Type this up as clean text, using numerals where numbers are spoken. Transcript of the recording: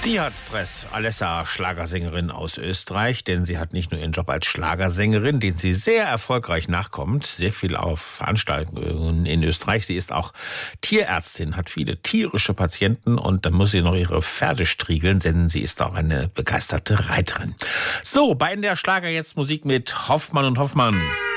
Die hat Stress. Alessa, Schlagersängerin aus Österreich, denn sie hat nicht nur ihren Job als Schlagersängerin, den sie sehr erfolgreich nachkommt, sehr viel auf Veranstaltungen in Österreich. Sie ist auch Tierärztin, hat viele tierische Patienten und dann muss sie noch ihre Pferde striegeln, denn sie ist auch eine begeisterte Reiterin. So, bei der Schlager jetzt Musik mit Hoffmann und Hoffmann.